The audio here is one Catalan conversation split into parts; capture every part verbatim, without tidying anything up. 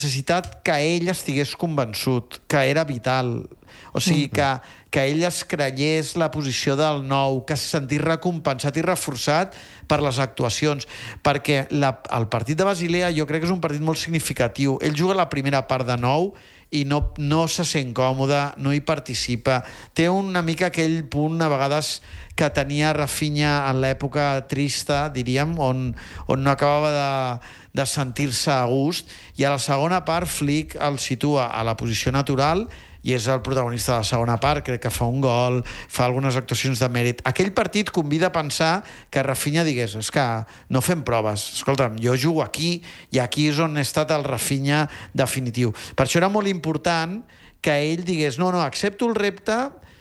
necessitat que ell estigués convençut, que era vital. O sigui, que, que ell es creiés la posició del nou, que se sentís recompensat i reforçat per les actuacions. Perquè la, el partit de Basilea jo crec que és un partit molt significatiu. Ell juga la primera part de nou i no, no se sent còmode, no hi participa. Té una mica aquell punt, a vegades, que tenia Rafinha en l'època trista, diríem, on, on no acabava de, de sentir-se a gust, i a la segona part Flick el situa a la posició natural i és el protagonista de la segona part, crec que fa un gol, fa algunes actuacions de mèrit. Aquell partit convida a pensar que Rafinha digués, és que no fem proves, escolta'm, jo jugo aquí i aquí és on ha estat el Rafinha definitiu. Per això era molt important que ell digués, no, no, accepto el repte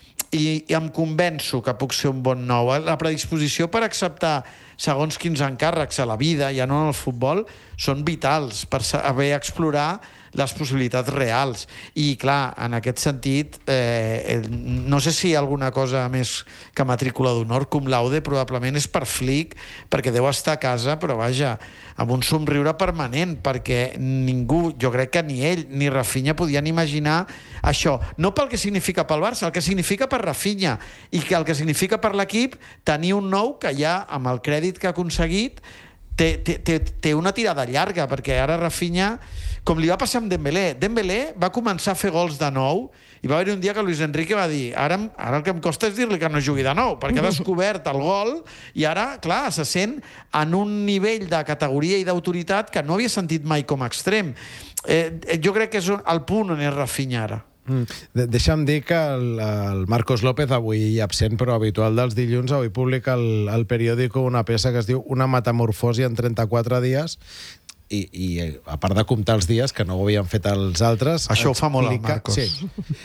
i, i em convenço que puc ser un bon nou. La predisposició per acceptar segons quins encàrrecs a la vida, ja no en el futbol, són vitals per saber explorar les possibilitats reals. I, clar, en aquest sentit, eh, no sé si hi ha alguna cosa més que matrícula d'honor, cum laude, probablement és per Flick, perquè deu estar a casa, però vaja, amb un somriure permanent, perquè ningú, jo crec que ni ell ni Rafinha podien imaginar això. No pel que significa pel Barça, el que significa per Rafinha, i que el que significa per l'equip tenir un nou que ja, amb el crèdit que ha aconseguit, té, té, té, té una tirada llarga, perquè ara Rafinha, com li va passar amb Dembélé. Dembélé va començar a fer gols de nou i va haver un dia que Luis Enrique va dir ara, ara el que em costa és dir-li que no jugui de nou, perquè ha descobert el gol i ara, clar, se sent en un nivell de categoria i d'autoritat que no havia sentit mai com a extrem. Eh, jo crec que és el punt on és Rafinha ara. Mm. De Deixa'm dir que el, el Marcos López, avui absent però habitual dels dilluns, avui publica el, el periòdico una peça que es diu Una metamorfosi en trenta-quatre dies, i, i a part de comptar els dies, que no ho havien fet els altres... Això ho fa molt el Marcos. Sí,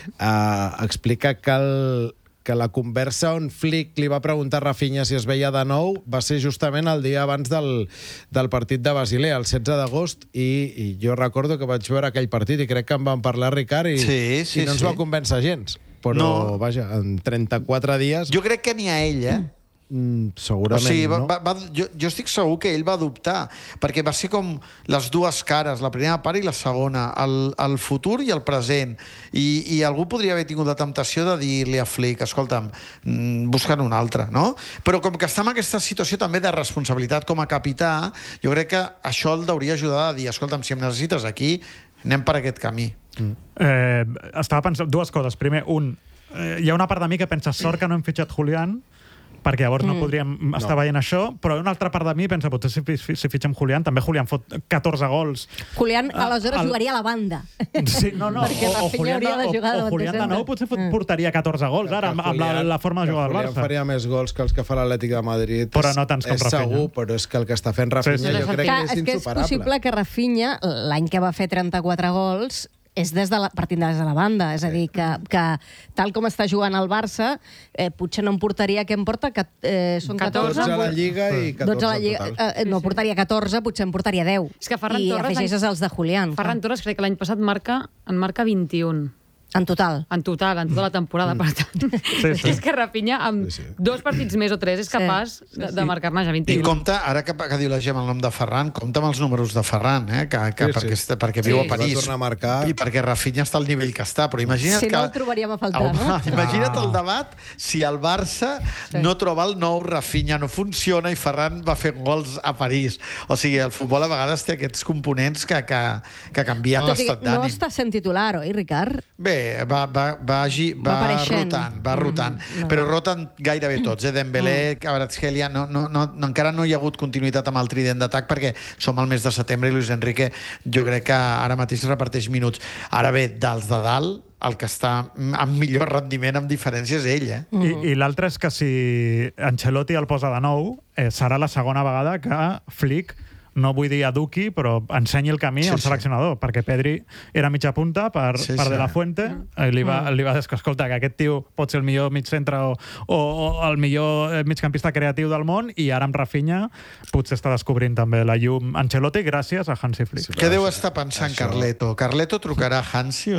uh, explica que, el, que la conversa on Flick li va preguntar a Rafinha si es veia de nou va ser justament el dia abans del, del partit de Basilea, el setze d'agost, i, i jo recordo que vaig veure aquell partit i crec que em van parlar, Ricard, i, sí, sí, i no ens sí. va convèncer gens. Però, no. vaja, en trenta-quatre dies... Jo crec que ni a ell, eh? Mm, segurament, o sigui, va, no? Va, va, jo, jo estic segur que ell va dubtar, perquè va ser com les dues cares, la primera part i la segona, el, el futur i el present. I, I algú podria haver tingut la temptació de dir-li a Flick, escolta'm, busca'n un altre, no? Però com que està en aquesta situació també de responsabilitat com a capità, jo crec que això el hauria ajudar a dir, escolta'm, si em necessites aquí, anem per aquest camí. Mm. Eh, estava pensant dues coses. Primer, un, eh, hi ha una part de mi que pensa sort que no hem fitxat Julián, perquè llavors mm. no podríem estar no. veient això, però una altra part de mi pensa, potser si, si fitxem Julián, també Julián fot catorze gols. Julián, aleshores, el... jugaria a la banda. Sí, no, no. Perquè o, o Julián de, de, o, o Julián de nou potser fot, portaria catorze gols, ara, amb, amb la, la forma de jugar del Barça. Julián faria més gols que els que fa l'Atlètic de Madrid. Però no tants com és Rafinha. Segur, però és que el que està fent Rafinha sí, sí. jo crec que, que és insuperable. És que és possible que Rafinha, l'any que va fer trenta-quatre gols, és des de la, partint des de la banda, és a dir, que, que tal com està jugant el Barça, eh, potser no en portaria, què em porta? Que, eh, són catorze? dotze a la Lliga i catorze a Lliga, total. Eh, no portaria catorze, potser en portaria deu. És que Ferran I Torres, afegeixes els de Julián. Ferran Torres crec que l'any passat marca, en marca vint-i-un. En total? En total, en tota la temporada, mm. per tant. Sí, sí. És que Rafinha, amb sí, sí. dos partits més o tres, és capaç sí. de, de marcar-ne ja vint-i-un. I compta, ara que, que diu la Gemma el nom de Ferran, compta amb els números de Ferran, eh? que, que, sí, perquè, sí. perquè viu sí. a París. A marcar. I perquè Rafinha està al nivell que està. Però imagina't si que... no, el trobaríem a faltar, Home, no? Imagina't el debat si el Barça sí. no troba el nou Rafinha, no funciona i Ferran va fer gols a París. O sigui, el futbol a vegades té aquests components que, que, que canvien l'estat d'ànim. No està sent titular, oi, Ricard? Bé, va, va, va, va, va rotant, va rotant. Mm, no. Però roten gairebé tots, eh? Dembélé, mm. Kvaratskhelia, no, no, no, encara no hi ha hagut continuïtat amb el trident d'atac perquè som al mes de setembre i Luis Enrique jo crec que ara mateix reparteix minuts. Ara bé, dels de dalt, el que està amb millor rendiment amb diferència és ell, eh? Mm. I, i l'altre és que si Ancelotti el posa de nou, eh, serà la segona vegada que Flick, no vull dir a Duki, però ensenyi el camí sí, al seleccionador, sí. perquè Pedri era mitja punta per, sí, per sí. De La Fuente, mm. li va, li va dir que, escolta, que aquest tio pot ser el millor mig centre o, o, o el millor migcampista creatiu del món, i ara amb Rafinha potser està descobrint també la llum Ancelotti gràcies a Hansi Flick. Sí, Què deu estar pensant això... Carleto? Carleto trucarà a Hansi o no?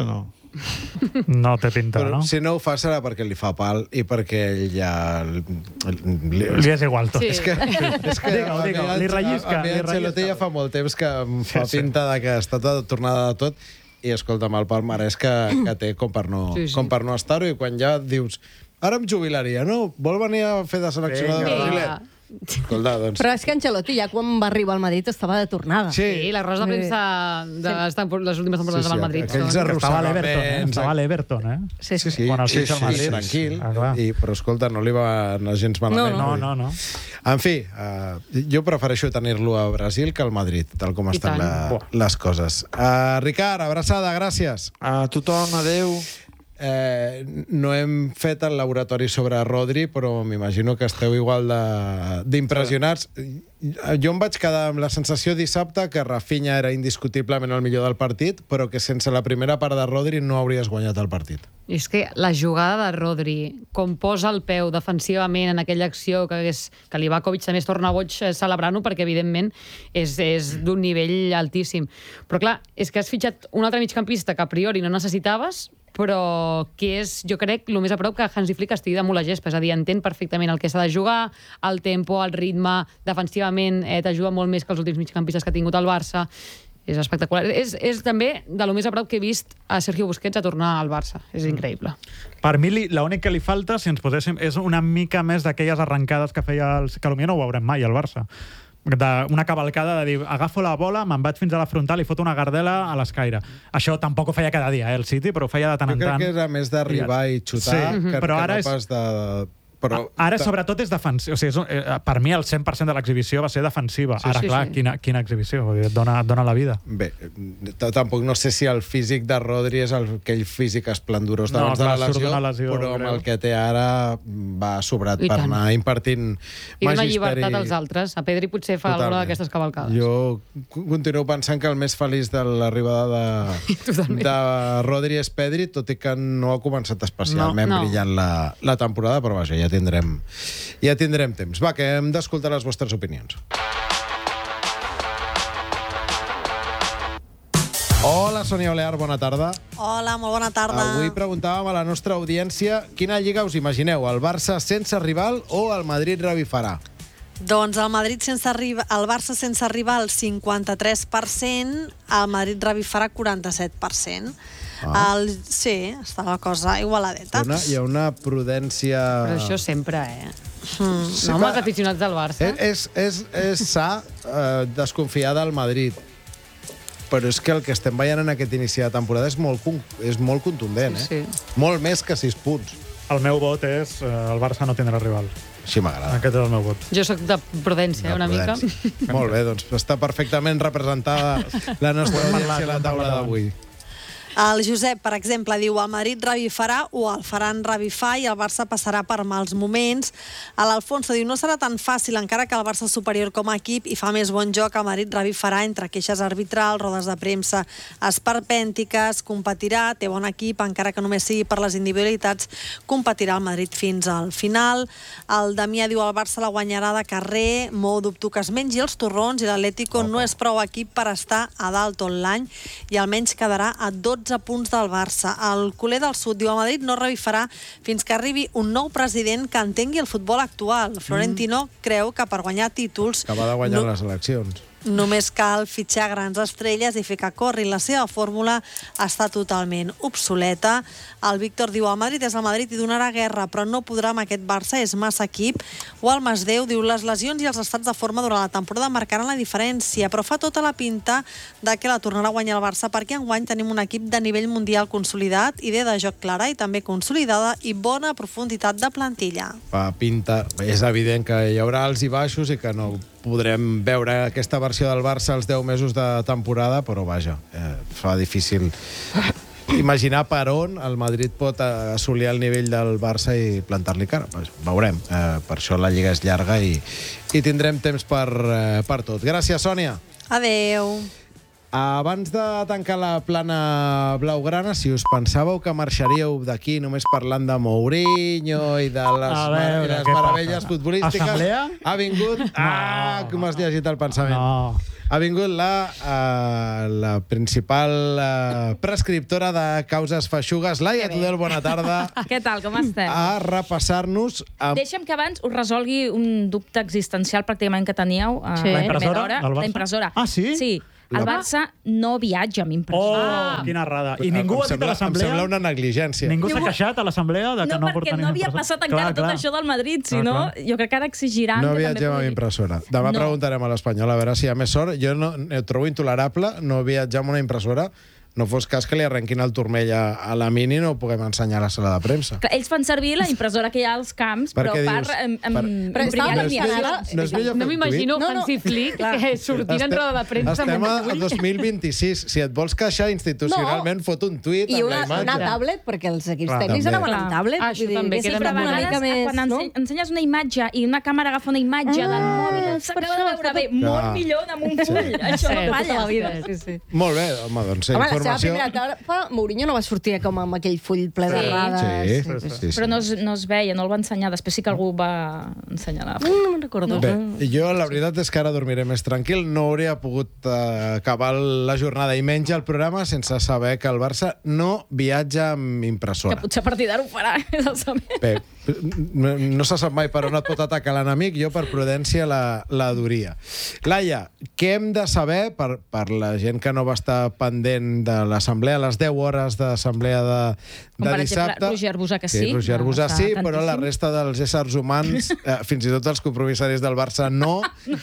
No té pinta, Però no? si no ho fa serà perquè li fa pal i perquè ell ja... Li, Li és igual tot. Sí. És que, és que Digue-ho, a mi digue-ho, el- li rellisca, a mi li Ancelotti rellisca. ja fa molt temps que em fa Sí, sí. pinta de que està tota tornada de tot i escolta'm, el palmarès que, que té com per no, Sí, sí. com per no estar-ho, i quan ja dius ara em jubilaria, no? Vol venir a fer de seleccionador Vinga. brasiler? Escolta, doncs... Però és que Ancelotti ja quan va arribar al Madrid estava de tornada. Sí, les rodes de premsa de les, tempor les últimes temporades Sí, sí, del Madrid. aquells són- Que estava a l'Everton, eh? arrossegaments, Estava a l'Everton, eh? Sí, Sí, sí, Quan el sí, fitxa sí, al Madrid. tranquil. Ah, clar. I, però escolta, no li va anar gens malament. No, No, no, no. En fi, uh, jo prefereixo tenir-lo a Brasil que al Madrid, tal com I estan tant. la, Buah. les coses. Uh, Ricard, abraçada, gràcies. A tothom, adeu. Eh, no hem fet el laboratori sobre Rodri, però m'imagino que esteu igual de- d'impressionats. Jo em vaig quedar amb la sensació dissabte que Rafinha era indiscutiblement el millor del partit, però que sense la primera part de Rodri no hauries guanyat el partit. I és que la jugada de Rodri, com posa el peu defensivament en aquella acció que, hagués, que Livakovic també es torna boig eh, celebrant-ho, perquè evidentment és, és d'un nivell altíssim. Però clar, és que has fitxat un altre migcampista que a priori no necessitaves, però que és, jo crec, el més a prop que Hansi Flick estigui damunt la gespa. És a dir, entén perfectament el que s'ha de jugar, el tempo, el ritme, defensivament, eh, t'ajuda molt més que els últims migcampistes que ha tingut el Barça. És espectacular. És, és també de lo més a prop que he vist a Sergio Busquets a tornar al Barça. És increïble. Per mi, li- l'únic que li falta, si ens poséssim, és una mica més d'aquelles arrencades que feia el... que potser no ho veurem mai, el Barça. De, una cavalcada de dir, agafo la bola, me'n vaig fins a la frontal i foto una gardela a l'escaire. Això tampoc ho feia cada dia, eh, el City, però ho feia de tant Jo en crec tant. que era més d'arribar i xutar, Sí, que, però que ara no és- pas de... Però, Ara, sobretot, és defensiva. O sigui, és, un- eh, per mi, el cent per cent de l'exhibició va ser defensiva. Sí, Ara, sí, clar, sí. Quina, quina exhibició. Vull dir, et dona, et dona la vida. Bé, t- tampoc no sé si el físic de Rodri és el, aquell físic esplendorós No, d'abans de clar, la surt lesió, d'una lesió però amb greu. el que té ara va sobrat I per tant. anar impartint I donar magisteri. llibertat als altres. A Pedri potser fa alguna d'aquestes cavalcades. Jo continuo pensant que el més feliç de l'arribada de, Totalment. de Rodri és Pedri, tot i que no ha començat especialment No, no. brillant la, la temporada, però vaja, ja tindrem, ja tindrem temps. Va, que hem d'escoltar les vostres opinions. Hola, Sònia Olear, bona tarda. Hola, molt bona tarda. Avui preguntàvem a la nostra audiència quina lliga us imagineu, el Barça sense rival o el Madrid revifarà? Doncs el Madrid sense rival, el Barça sense rival cinquanta-tres per cent, el Madrid revifarà quaranta-set per cent. Ah. El, sí, està la cosa igualadeta. Una, hi ha una prudència... Però això sempre, eh? Mm. Sí, No, amb va. els aficionats del Barça. És, és, és sa eh, desconfiar del Madrid, però és que el que estem veient en aquest inici de temporada és molt, con- és molt contundent, eh? Sí. Molt més que sis punts. El meu vot és eh, el Barça no tindrà rival. Així m'agrada. Aquest és el meu vot. Jo sóc de prudència, De una prudència. mica. Molt bé, doncs està perfectament representada la nostra Ho hem audiència parlat, a la ho hem taula parlat d'avui. El Josep, per exemple, diu el Madrid revifarà o el faran revifar i el Barça passarà per mals moments. L'Alfonso diu no serà tan fàcil, encara que el Barça és superior com a equip i fa més bon joc, el Madrid revifarà entre queixes arbitrals, rodes de premsa esperpèntiques, competirà, té bon equip, encara que només sigui per les individualitats, competirà el Madrid fins al final. El Damià diu el Barça la guanyarà de carrer, molt dubto que es mengi els torrons i l'Atlético no és prou equip per estar a dalt tot l'any i almenys quedarà a dotze punts del Barça. El culer del Sud diu el Madrid no revifarà fins que arribi un nou president que entengui el futbol actual. Florentino mm. creu que per guanyar títols Acaba de guanyar no, les eleccions. només cal fitxar grans estrelles i fer que corrin. La seva fórmula està totalment obsoleta. El Víctor diu el Madrid és el Madrid i donarà guerra, però no podrà amb aquest Barça, és massa equip. O el Masdeu diu les lesions i els estats de forma durant la temporada marcaran la diferència, però fa tota la pinta de que la tornarà a guanyar el Barça perquè enguany tenim un equip de nivell mundial consolidat, idea de joc clara i també consolidada i bona profunditat de plantilla. Fa pinta... És evident que hi haurà alts i baixos i que no podrem veure aquesta versió del Barça els deu mesos de temporada, però vaja, eh, fa difícil imaginar per on el Madrid pot assolir el nivell del Barça i plantar-li cara. Pues veurem. Eh, per això la Lliga és llarga i, i tindrem temps per, eh, per tot. Gràcies, Sònia. Adeu. Abans de tancar la plana blaugrana, si us pensàveu que marxaríeu d'aquí només parlant de Mourinho i de les, A veure, mar les què meravelles passa? futbolístiques... Assemblea? Ha vingut... Ah, com has llegit el pensament. No. Ha vingut la, uh, la principal uh, prescriptora de causes feixugues, Laia Tudel, bona tarda. Què tal, com estem? A repassar-nos... Amb... Deixa'm que abans us resolgui un dubte existencial pràcticament que teníeu a Sí. la La impressora primera hora. del Barça? La impressora. Ah, sí? Sí. El La- Barça no viatja amb Oh, impressora. quina errada. I ningú em ha dit a sembla, em l'assemblea... sembla una negligència. Ningú s'ha Ningú- queixat a l'assemblea de que no, no, perquè porten no havia impressora? passat encara Clar, tot clar. això del Madrid, si Clar, no, clar. jo crec que ara exigiran... No que també viatgem amb pugui- impressora. Demà No. preguntarem a l'Espanyol a veure si hi ha més sort. Jo no, ho trobo intolerable no viatjar amb una impressora. No fos cas que li arrenquin el turmell a, a la mini i no ho puguem ensenyar a la sala de premsa. Clar, ells fan servir la impressora que hi ha als camps, Per però què per... dius? Em, em, Per- Però em estava brillant No és pensant millor- ara- no és millor No fer un m'imagino No, no. Hansi Flick que sortint en roda de premsa. Estem amb un a full. dos mil vint-i-sis. Si et vols queixar institucionalment, fot un tuit I amb una, la imatge. una tablet, perquè els equips Clar, tècnics també. anaven amb tablet. Ah, això vull dir, també, que que sempre eren Però a una vegades, mica més, quan no? ense ensenyes una imatge i una càmera agafa una imatge Ah, del mòbil, és per s'acaba de això, veure està bé, tot- molt Clar. millor damunt full. Això Sí, no falla. tota la vida. Sí, sí. Molt bé, home, doncs Home, la seva informació... primera etapa, Mourinho no va sortir com amb aquell full ple de Sí. dades. Sí, sí, sí. Però no es, no es veia, no el va ensenyar. Després sí que algú va ensenyar la foto. Mm, No me'n recordo. Bé, jo la veritat és que ara dormiré més tranquil. No hauria pogut uh, acabar la jornada i menys el programa sense saber que el Barça no viatja amb Que impressora. potser a partir d'ara ho farà. és el saber. Bé, no, no se sap mai per on et pot atacar l'enemic, jo per prudència la, la duria. Laia, què hem de saber per, per la gent que no va estar pendent de l'assemblea, les deu hores d'assemblea de, Com, de per dissabte? exemple, Roger Busà, que sí. Sí, Roger Va Busà estar sí, però la tantíssim. resta dels éssers humans, eh, fins i tot els compromissaris del Barça, no.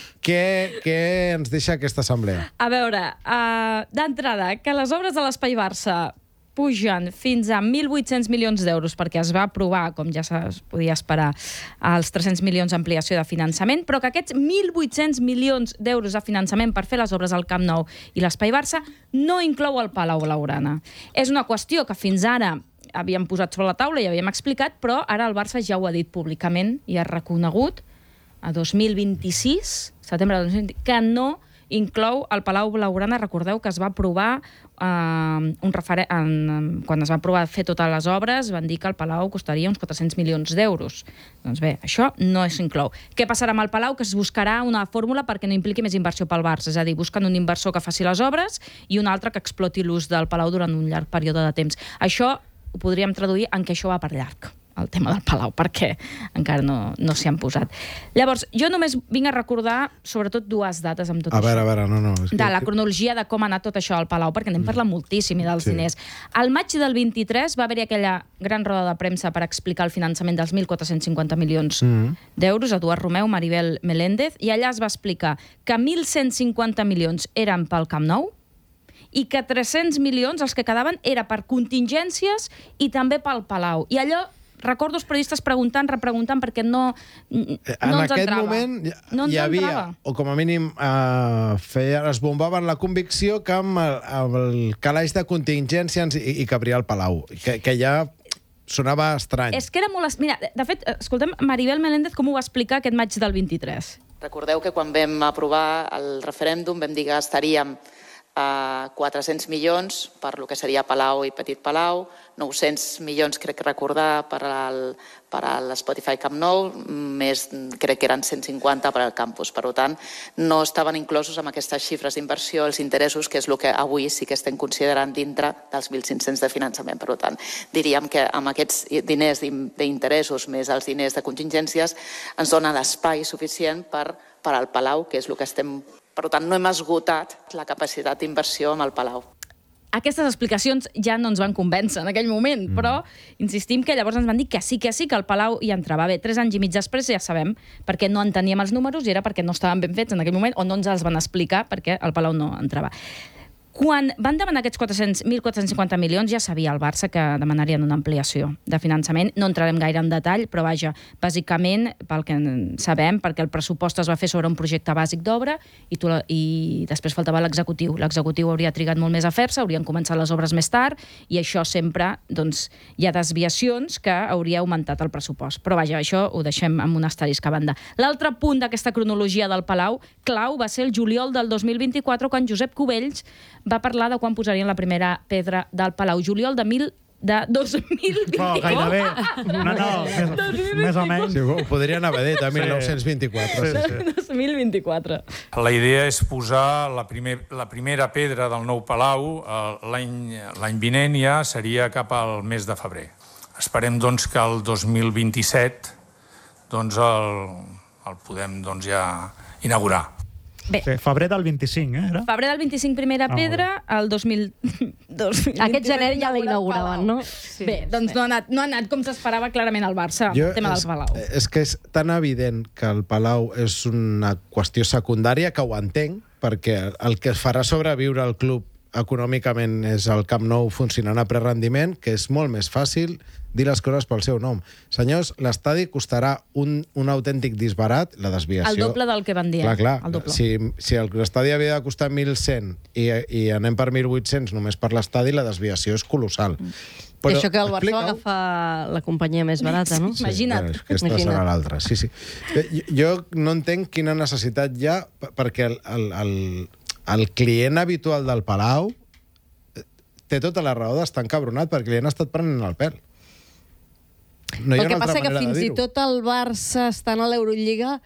Què, què ens deixa aquesta assemblea? A veure, uh, d'entrada, que les obres de l'Espai Barça pugen fins a mil vuit-cents milions d'euros perquè es va aprovar, com ja es podia esperar, els tres-cents milions d'ampliació de finançament, però que aquests mil vuit-cents milions d'euros de finançament per fer les obres al Camp Nou i l'Espai Barça no inclou el Palau Blaugrana. És una qüestió que fins ara havíem posat sobre la taula i havíem explicat, però ara el Barça ja ho ha dit públicament i ha reconegut a dos mil vint-i-sis, setembre de dos mil vint, que no inclou el Palau Blaugrana. Recordeu que es va aprovar eh, un referen... en, quan es va aprovar fer totes les obres, van dir que el Palau costaria uns quatre-cents milions d'euros. Doncs bé, això no s'inclou. Què passarà amb el Palau? Que es buscarà una fórmula perquè no impliqui més inversió pel Barça, és a dir, busquen un inversor que faci les obres i un altre que exploti l'ús del Palau durant un llarg període de temps. Això ho podríem traduir en que això va per llarg, el tema del Palau, perquè encara no, no s'hi han posat. Llavors, jo només vinc a recordar sobretot dues dates amb tot A això. veure, a veure, no, no. És que- De la cronologia de com ha anat tot això al Palau, perquè n'hem parlat moltíssim i dels Sí. diners. Al maig del vint-i-tres va haver-hi aquella gran roda de premsa per explicar el finançament dels mil quatre-cents cinquanta milions Mm. d'euros, Eduard Romeu, Maribel Meléndez, i allà es va explicar que mil cent cinquanta milions eren pel Camp Nou i que tres-cents milions, els que quedaven, era per contingències i també pel Palau. I allò recordo els periodistes preguntant, repreguntant, perquè no, En no ens aquest entrava. moment hi- no ens hi havia, entrava. o com a mínim eh, feia, es bombaven la convicció que amb el, amb el calaix de contingència ens hi, hi cabria el Palau, que, que ja sonava estrany. És que era molt... es- Mira, de fet, escoltem Maribel Meléndez com ho va explicar aquest maig del vint-i-tres. Recordeu que quan vam aprovar el referèndum vam dir que gastaríem eh, quatre-cents milions per lo que seria Palau i Petit Palau, nou-cents milions crec recordar per al, per a l'Spotify Camp Nou, més crec que eren cent cinquanta per al campus. Per tant, no estaven inclosos amb aquestes xifres d'inversió els interessos, que és el que avui sí que estem considerant dintre dels mil cinc-cents de finançament. Per tant, diríem que amb aquests diners d'interessos més els diners de contingències ens dona l'espai suficient per, per al Palau, que és el que estem... Per tant, no hem esgotat la capacitat d'inversió amb el Palau. Aquestes explicacions ja no ens van convèncer en aquell moment, mm. però insistim que llavors ens van dir que sí, que sí, que el Palau hi entrava. Bé, tres anys i mig després ja sabem perquè no enteníem els números i era perquè no estaven ben fets en aquell moment o no ens els van explicar perquè el Palau no entrava. Quan van demanar aquests quatre-cents, mil quatre-cents cinquanta milions, ja sabia el Barça que demanarien una ampliació de finançament. No entrarem gaire en detall, però vaja, bàsicament, pel que sabem, perquè el pressupost es va fer sobre un projecte bàsic d'obra i, tu, i després faltava l'executiu. L'executiu hauria trigat molt més a fer-se, haurien començat les obres més tard i això sempre, doncs, hi ha desviacions que hauria augmentat el pressupost. Però vaja, això ho deixem amb un asterisc a banda. L'altre punt d'aquesta cronologia del Palau, clau, va ser el juliol del dos mil vint-i-quatre, quan Josep Cubells va parlar de quan posarien la primera pedra del Palau. Juliol de, mil, de dos mil vint. Oh, gairebé. No, no, més, més o menys. Sí, ho podrien haver dit, a Sí. mil nou-cents vint-i-quatre. Sí, sí. dos mil vint-i-quatre. La idea és posar la, primer, la primera pedra del nou palau eh, l'any l'any vinent ja seria cap al mes de febrer. Esperem doncs, que el dos mil vint-i-set doncs, el, el podem doncs, ja inaugurar. Bé, Sí, febrer del vint-i-cinc, eh? Era? febrer del vint-i-cinc, primera Ah, pedra, el dos mil... dos mil Aquest gener ja la inauguraven, no? Sí, Bé, doncs no ha anat, no ha anat com s'esperava clarament al Barça, Jo, el tema és, del Palau. És que és tan evident que el Palau és una qüestió secundària que ho entenc, perquè el que farà sobreviure el club econòmicament és el Camp Nou funcionant a prerendiment, que és molt més fàcil dir les coses pel seu nom. Senyors, l'estadi costarà un, un autèntic disbarat, la desviació... El doble del que van dir. Clar, clar. El doble. Si, si l'estadi havia de costar mil cent i, i anem per mil vuit-cents només per l'estadi, la desviació és colossal. I això que el Barça va agafar la companyia més barata, no? Sí, Imagina't. Bueno, aquesta Imagina't. serà l'altra. Sí, sí. Jo, jo no entenc quina necessitat hi ha, p- perquè el, el, el, el client habitual del Palau té tota la raó d'estar encabronat perquè li han estat prenent el pèl. No hi ha El que una altra passa que manera de fins i dir-ho. tot el Barça estant a l'Eurolliga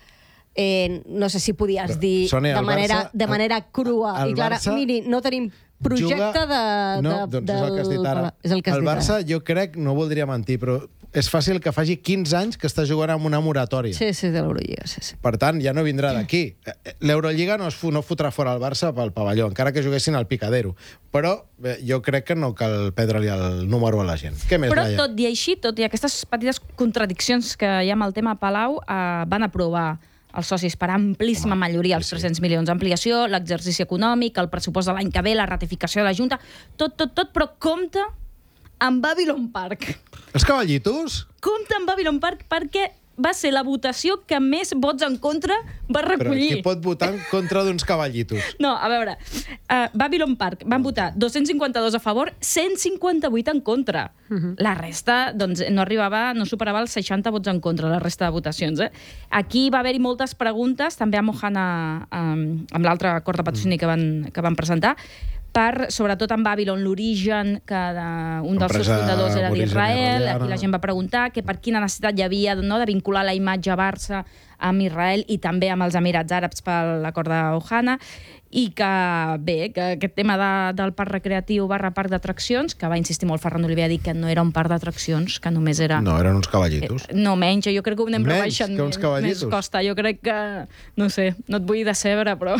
eh, no sé si podies Però, dir Sònia, de el manera, Barça- de manera crua el i clara. Barça Miri, no tenim projecte de, no, de, doncs és el que has dit ara. És el que has el dit Barça, ara. jo crec, no voldria mentir, però és fàcil que faci quinze anys que està jugant amb una moratòria. Sí, sí, de l'Eurolliga, sí, sí. Per tant, ja no vindrà d'aquí. L'Eurolliga no, es fu, no fotrà fora el Barça pel pavelló, encara que juguessin al Picadero. Però bé, jo crec que no cal perdre-li el número a la gent. Què més, Però Laia? tot i així, tot i aquestes petites contradiccions que hi ha amb el tema Palau, eh, van aprovar els socis per amplíssima Home, majoria els sí, sí. tres-cents milions d'ampliació, l'exercici econòmic, el pressupost de l'any que ve, la ratificació de la Junta, tot, tot, tot, però compte amb Babylon Park. Els cavallitos? Compte amb Babylon Park perquè va ser la votació que més vots en contra va Però recollir. qui pot votar en contra d'uns cavallitos? No, a veure, uh, Babylon Park van votar dos-cents cinquanta-dos a favor, cent cinquanta-vuit en contra. Uh -huh. La resta, doncs, no arribava, no superava els seixanta vots en contra, la resta de votacions. Eh? Aquí va haver-hi moltes preguntes, també a Mohana, um, amb l'altre acord de patrocini que van, que van presentar, per, sobretot en Babylon, l'origen, que de, un dels seus Empresa fundadors era d'origen d'Israel, israeliana. aquí la gent va preguntar que per quina necessitat hi havia, no?, de vincular la imatge Barça amb Israel i també amb els Emirats Àrabs per l'acord d'Ohana, i que, bé, que aquest tema de, del parc recreatiu barra parc d'atraccions, que va insistir molt Ferran Oliver a dir que no era un parc d'atraccions, que només era... No, eren uns cavallitos. Eh, no, menys, jo crec que ho anem Menys rebaixant que uns més, cavallitos. més costa. Jo crec que, no sé, no et vull decebre, però...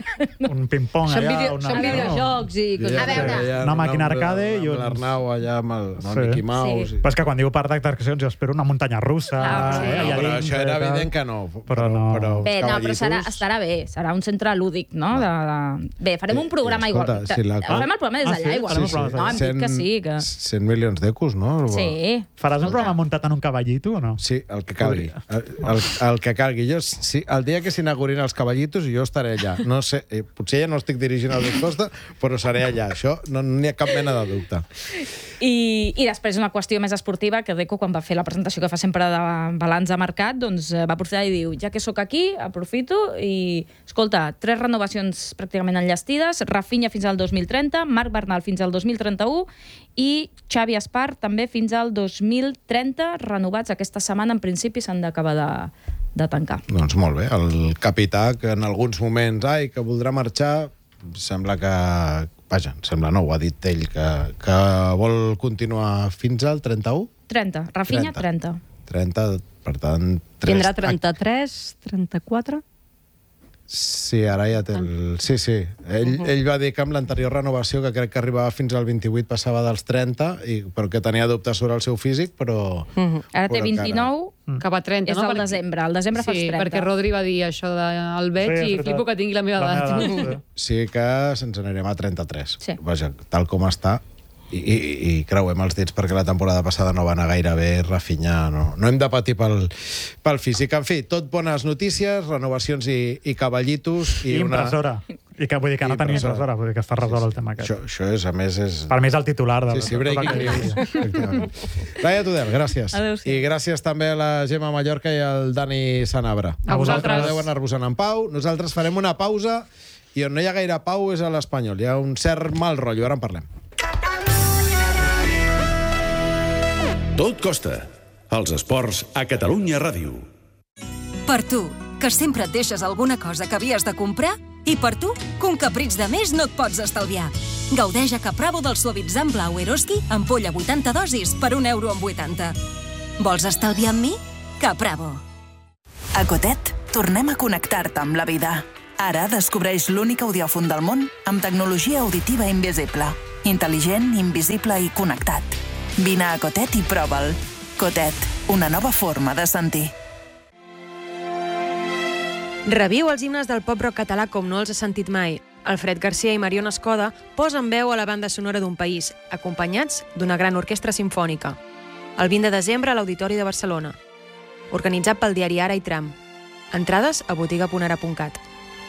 Un ping-pong Són, allà. video, una... són videojocs i coses. A veure. ja, Una màquina amb- arcade i amb uns- l'Arnau allà amb el, amb el Sí. Mickey Mouse. Sí. i- Però és que quan diu parc d'atraccions jo espero una muntanya russa. Clar, sí. eh, No, allà però dins, això era eh, tal. evident que no. Però no. però Bé, els no, però serà, cavallitos- estarà bé, serà un centre lúdic, no? De, de... Bé, farem un Sí, programa escolta, igual. si la- Fem el programa des Ah, d'allà sí? igual. Farem el programa des No, hem dit que sí, que... cent milions d'ecos, no? Sí. Faràs un programa muntat en un cavallito o no? Sí, el que calgui. El, el, el que calgui. Jo, sí, el dia que s'inaugurin els cavallitos, jo estaré allà. No sé, eh, potser ja no estic dirigint el Costa, però seré allà. Això no n'hi ha cap mena de dubte. I, I després una qüestió més esportiva, que Deco, quan va fer la presentació que fa sempre de balanç de mercat, doncs eh, va aprofitar i diu, ja que sóc aquí, aprofito i, escolta, tres renovacions pràcticament enllestides, Rafinha fins al dos mil trenta, Marc Bernal fins al dos mil trenta-u i Xavi Espart també fins al dos mil trenta, renovats aquesta setmana, en principi s'han d'acabar de, de tancar. Doncs molt bé. El capità, que en alguns moments, ai, que voldrà marxar, sembla que... Vaja, sembla no, ho ha dit ell, que, que vol continuar fins al trenta-u? trenta, Rafinha, trenta. trenta, per tant... tres- Tindrà trenta-tres, trenta-quatre? Sí, ara ja té el... Sí, sí. Ell, uh -huh. ell va dir que amb l'anterior renovació, que crec que arribava fins al vint-i-vuit, passava dels trenta, i, però que tenia dubtes sobre el seu físic, però... Uh -huh. Ara té però vint-i-nou, Cap a trenta, és no? al desembre. Al desembre fa els Sí, trenta. perquè Rodri va dir això de el veig Sí, és i veritat. flipo que tingui la meva La edat. meva edat, sí. Sí que se'ns anirem a trenta-tres. Sí. Vaja, tal com està. I, i, i creuem els dits perquè la temporada passada no va anar gaire bé, Rafinha, no, no hem de patir pel, pel físic. En fi, tot bones notícies, renovacions i, i cavallitos. I, I una... impressora. I que vull dir que no I tenim impressora. impressora, vull dir que està resolt el tema aquest. Això, això és, a més, és... Per mi és el titular del... Sí, sí, de tot el breaking que hi havia. news. Efectivament. Laia Tudel, gràcies. Adéu-siau. I gràcies també a la Gemma Mallorca i al Dani Sanabra. A vosaltres. Podeu anar-vos en pau. Nosaltres farem una pausa i on no hi ha gaire pau és a l'Espanyol. Hi ha un cert mal rotllo, ara en parlem. Tot costa. Els esports a Catalunya Ràdio. Per tu, que sempre et deixes alguna cosa que havies de comprar, i per tu, que un capritx de més no et pots estalviar. Gaudeix a Capravo del suavitzant blau Eroski, ampolla vuitanta dosis per un euro amb vuitanta. Vols estalviar amb mi? Capravo. A Cotet, tornem a connectar-te amb la vida. Ara descobreix l'únic audiòfon del món amb tecnologia auditiva invisible. Intel·ligent, invisible i connectat. Vine a Cotet i prova'l. Cotet, una nova forma de sentir. Reviu els himnes del pop-rock català com no els has sentit mai. Alfred Garcia i Mariona Escoda posen veu a la banda sonora d'un país, acompanyats d'una gran orquestra simfònica. El vint de desembre a l'Auditori de Barcelona. Organitzat pel diari Ara i Tram. Entrades a botiga punt ara punt cat.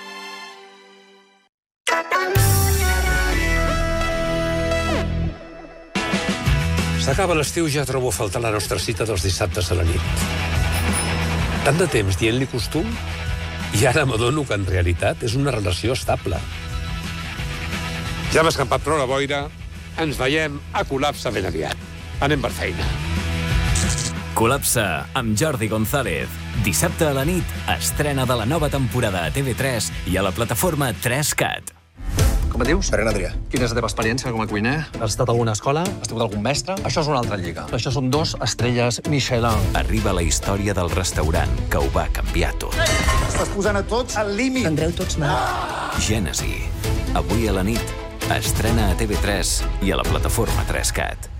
S'acaba l'estiu, ja trobo a faltar la nostra cita dels dissabtes a la nit. Tant de temps dient-li costum, i ara m'adono que en realitat és una relació estable. Ja hem escampat prou la boira, ens veiem a Col·lapse ben aviat. Anem per feina. Col·lapse amb Jordi González. Dissabte a la nit, estrena de la nova temporada a T V tres i a la plataforma tres cat. Com et dius? Ferran Adrià. Quina és la teva experiència com a cuiner? Has estat a alguna escola? Has tingut algun mestre? Això és una altra lliga. Això són dos estrelles Michelin. Arriba la història del restaurant que ho va canviar tot. Estàs posant a tots al límit. Tindreu tots mal. Gènesi. Avui a la nit, estrena a T V tres i a la plataforma tres cat.